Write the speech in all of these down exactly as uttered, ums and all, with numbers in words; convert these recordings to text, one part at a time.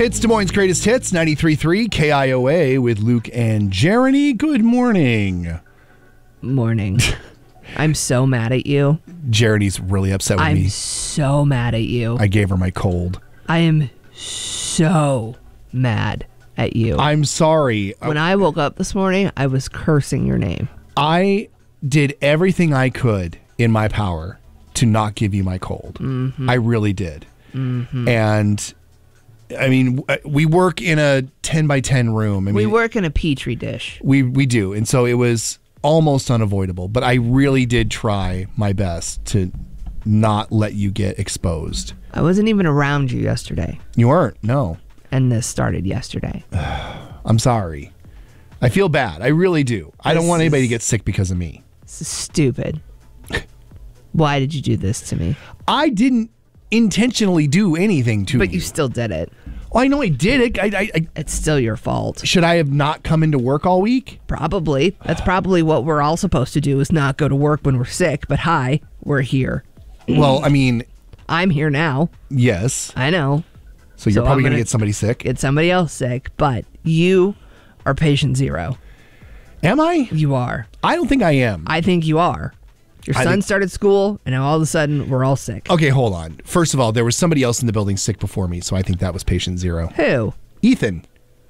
It's Des Moines' Greatest Hits, ninety-three point three K I O A with Luke and Jeremy. Good morning. Morning. I'm so mad at you. Jeremy's really upset with I'm me. I'm so mad at you. I gave her my cold. I am so mad at you. I'm sorry. When I woke up this morning, I was cursing your name. I did everything I could in my power to not give you my cold. Mm-hmm. I really did. Mm-hmm. And I mean, we work in a ten by ten room. I mean, we work in a petri dish. We we do. And so it was almost unavoidable, but I really did try my best to not let you get exposed. I wasn't even around you yesterday. You weren't, no. And this started yesterday. I'm sorry. I feel bad. I really do. I don't This want anybody is- to get sick because of me. This is stupid. Why did you do this to me? I didn't intentionally do anything to you. But you still did it. Well, I know I did it. I, I, I, It's still your fault. should I have not come into work all week? Probably. That's probably what we're all supposed to do, is not go to work when we're sick. But hi, we're here. Well, I mean, I'm here now. yes. I know. So you're So probably I'm going to gonna- get somebody sick. Get somebody else sick. But you are patient zero. Am I? You are. I don't think I am. I think you are. Your I son think- started school, and now all of a sudden, we're all sick. Okay, hold on. First of all, there was somebody else in the building sick before me, so I think that was patient zero. Who? Ethan.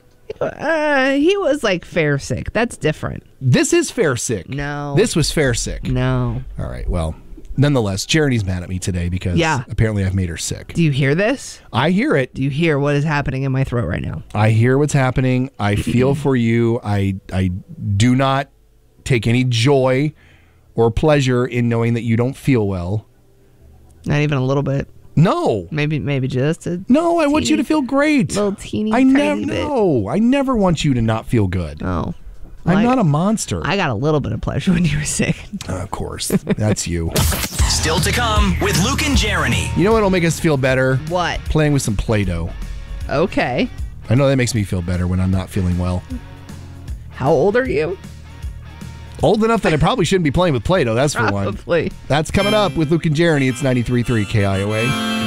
Uh, he was like fair sick. That's different. This is fair sick. No. This was fair sick. No. All right, well, nonetheless, Charity's mad at me today because Yeah. apparently I've made her sick. Do you hear this? I hear it. Do you hear what is happening in my throat right now? I hear what's happening. I feel for you. I I do not take any joy or pleasure in knowing that you don't feel well. Not even a little bit. No. Maybe, maybe just a No, I want you to teeny- feel great. little teeny I tiny never bit. no. I never want you to not feel good. Oh. I'm Well, not I- a monster. I got a little bit of pleasure when you were sick. Uh, of course. That's you. Still to come with Luke and Jeremy. You know what'll make us feel better? What? Playing with some Play-Doh. Okay. I know that makes me feel better when I'm not feeling well. How old are you? Old enough that I probably shouldn't be playing with Play-Doh, that's for one. Probably. That's coming up with Luke and Jeremy. It's ninety-three point three K I O A.